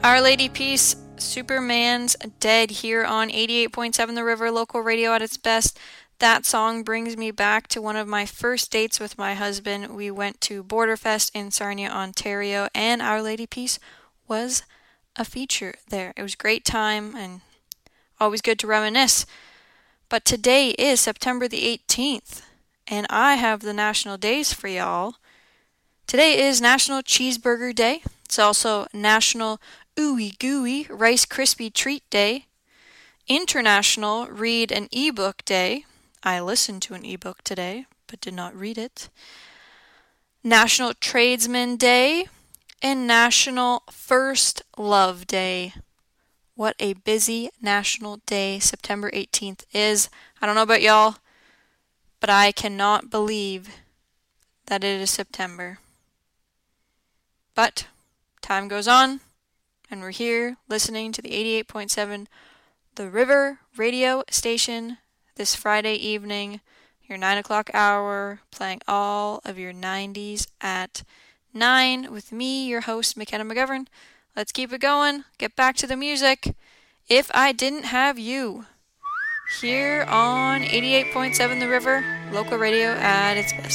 Our Lady Peace, Superman's Dead here on 88.7 The River, local radio at its best. That song brings me back to one of my first dates with my husband. We went to Borderfest in Sarnia, Ontario, and Our Lady Peace was a feature there. It was a great time and always good to reminisce. But today is September the 18th, and I have the national days for y'all. Today is National Cheeseburger Day. It's also National Ooey Gooey Rice Krispie Treat Day, International Read an eBook Day. I listened to an ebook today, but did not read it. National Tradesman Day, and National First Love Day. What a busy national day September 18th is. I don't know about y'all, but I cannot believe that it is September. But time goes on, and we're here listening to the 88.7 The River radio station this Friday evening, your 9 o'clock hour, playing all of your 90s at 9 with me, your host, McKenna McGovern. Let's keep it going, get back to the music. If I Didn't Have You, here on 88.7 The River, local radio at its best.